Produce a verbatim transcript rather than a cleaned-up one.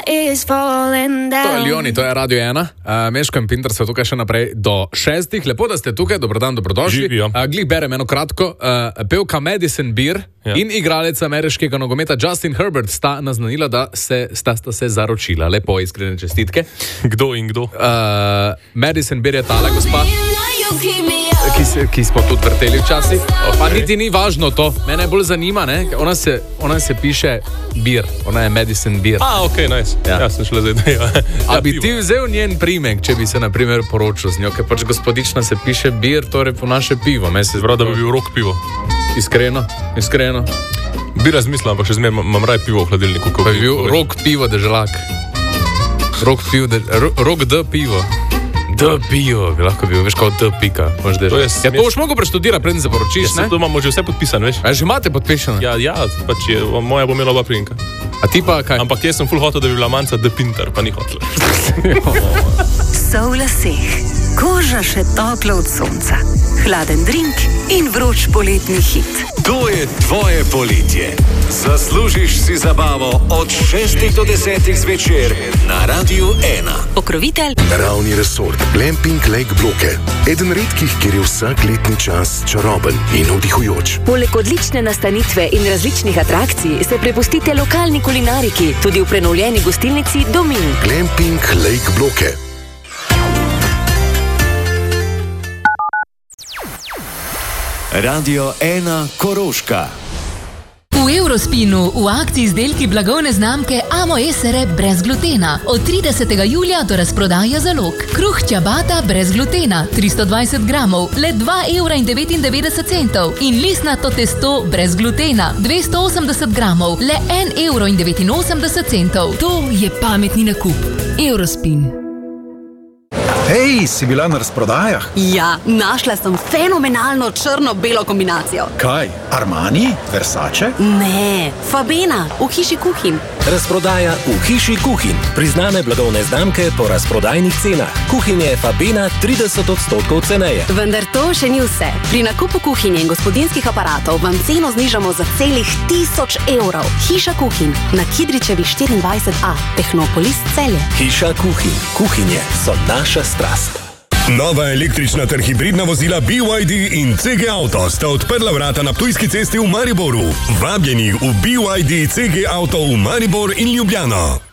To je Lioni, to je Radio ena. Uh, Meško in Pinter so tukaj še naprej do šestih. Lepo, da ste tukaj, dobrodan, dobrodošli. Živijo. Uh, glih berem eno kratko. Uh, pevka Madison Beer ja. in igralec ameriškega nogometa Justin Herbert sta naznanila, da se, sta, sta se zaročila. Lepo, iskrene čestitke. Kdo in kdo? Uh, Madison Beer je tale gospa, ki, se, ki smo tudi vrteli včasih. Okay. Pa niti ni važno to. Mene bolj zanima, ne? Ona se, ona se piše Beer. Ona je Madison Beer. A, ok, nice. Ja, ja sem šla zdaj. Ja. A bi ti vzel njen primek, če bi se, na primer, poročil z njo? Ker pač gospodična se piše Beer, torej po naše pivo. Prav, da bi bil rok pivo. Iskreno, iskreno. Bi razmislil, ampak še zmer imam raj pivo v hladilniku. Pa bi bil rok pivo deželak. Rok pivo, de, ro, rok d pivo. D pivo, bi lahko bil, veš, kot d pika. To je ja, to boš mogel preštudirati, preden se poročiš, ja, ne? To imamo že vse podpisano, veš. A že imate podpisano? Ja, ja, pač je, moja bo imela oba priimka. A ti pa kaj? Ampak jaz sem ful hotel, da bi bila manjca D Pinter, pa ni hotel. So v laseh, koža še topla od sonca, hladen drink in vroč poletni hit. To je tvoje poletje. Zaslužiš si zabavo od šestih do desetih zvečer na Radiu ena. Pokrovitelj Naravni resort Glamping Lake Bloke. Eden redkih, kjer je vsak letni čas čaroben in navdihujoč. Poleg odlične nastanitve in različnih atrakcij se prepustite lokalni kulinariki, tudi v prenovljeni gostilnici Domin. Glamping Lake Bloke. Radio ena Koroška. V Eurospinu v akciji izdelki blagovne znamke Amo Esere brez glutena. Od tridesetega julija do razprodaje zalog. Kruh ciabatta brez glutena, tristo dvajset gramov, le dva evra in devetindevetdeset centov. In listnato testo brez glutena, dvesto osemdeset gramov, le en evro in devetinosemdeset centov. To je pametni nakup. Eurospin. Hej, si bila na razprodajah? Ja, našla sem fenomenalno črno-belo kombinacijo. Kaj? Armani? Versace? Ne, Fabena, v hiši kuhinj. Razprodaja v hiši kuhinj. Priznane blagovne znamke po razprodajnih cenah. Kuhinje Fabena trideset odstotkov ceneje. Vendar to še ni vse. Pri nakupu kuhinje in gospodinjskih aparatov vam ceno znižamo za celih tisoč evrov. Hiša kuhinj na Kidričevi štiriindvajset A, Tehnopolis Celje. Hiša kuhinj. Kuhinje so naša strast. Nova električna ter hibridna vozila B Y D in C G Auto sta odprla vrata na Ptujski cesti v Mariboru. Vabljeni v B Y D C G Auto v Maribor in Ljubljano.